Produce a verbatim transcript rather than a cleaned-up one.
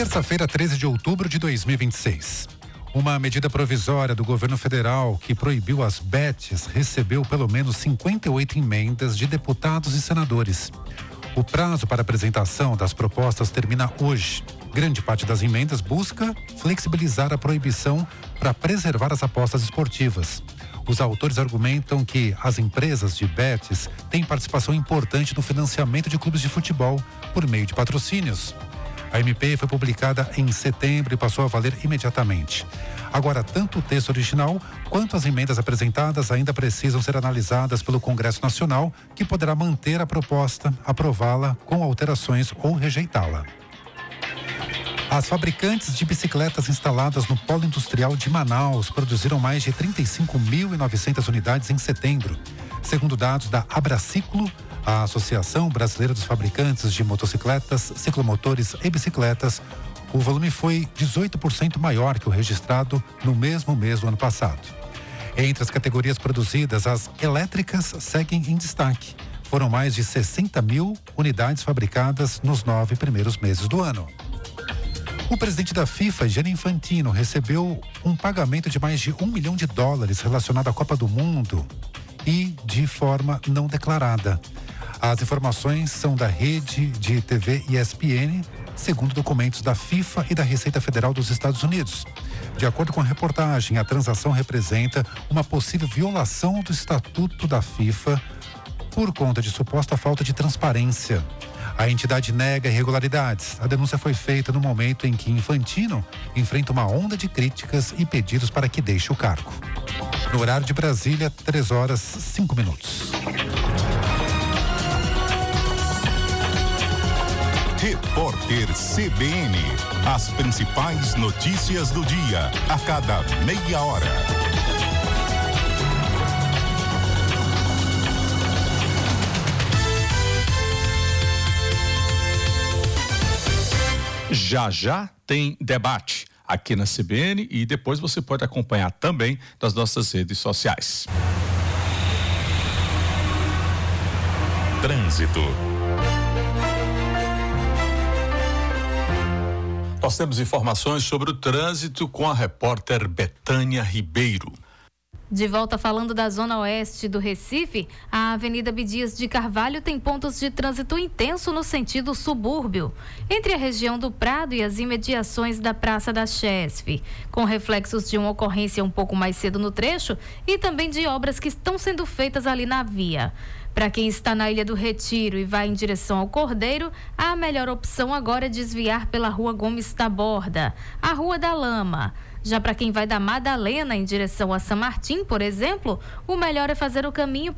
Terça-feira, treze de outubro de dois mil e vinte e seis. Uma medida provisória do governo federal que proibiu as bets recebeu pelo menos cinquenta e oito emendas de deputados e senadores. O prazo para apresentação das propostas termina hoje. Grande parte das emendas busca flexibilizar a proibição para preservar as apostas esportivas. Os autores argumentam que as empresas de bets têm participação importante no financiamento de clubes de futebol por meio de patrocínios. A M P foi publicada em setembro e passou a valer imediatamente. Agora, tanto o texto original quanto as emendas apresentadas ainda precisam ser analisadas pelo Congresso Nacional, que poderá manter a proposta, aprová-la com alterações ou rejeitá-la. As fabricantes de bicicletas instaladas no Polo Industrial de Manaus produziram mais de trinta e cinco mil e novecentas unidades em setembro. Segundo dados da Abraciclo, a Associação Brasileira dos Fabricantes de Motocicletas, Ciclomotores e Bicicletas, o volume foi dezoito por cento maior que o registrado no mesmo mês do ano passado. Entre as categorias produzidas, as elétricas seguem em destaque. Foram mais de sessenta mil unidades fabricadas nos nove primeiros meses do ano. O presidente da FIFA, Gianni Infantino, recebeu um pagamento de mais de um milhão de dólares relacionado à Copa do Mundo e de forma não declarada. As informações são da rede de T V E S P N, segundo documentos da FIFA e da Receita Federal dos Estados Unidos. De acordo com a reportagem, a transação representa uma possível violação do Estatuto da FIFA por conta de suposta falta de transparência. A entidade nega irregularidades. A denúncia foi feita no momento em que Infantino enfrenta uma onda de críticas e pedidos para que deixe o cargo. No horário de Brasília, três horas, cinco minutos. Repórter C B N. As principais notícias do dia, a cada meia hora. Já já tem debate aqui na C B N e depois você pode acompanhar também nas nossas redes sociais. Trânsito. Nós temos informações sobre o trânsito com a repórter Betânia Ribeiro. De volta falando da zona oeste do Recife, a Avenida Abdias de Carvalho tem pontos de trânsito intenso no sentido subúrbio, entre a região do Prado e as imediações da Praça da Chesf, com reflexos de uma ocorrência um pouco mais cedo no trecho e também de obras que estão sendo feitas ali na via. Para quem está na Ilha do Retiro e vai em direção ao Cordeiro, a melhor opção agora é desviar pela Rua Gomes Taborda, a Rua da Lama. Já para quem vai da Madalena em direção a São Martim, por exemplo, o melhor é fazer o caminho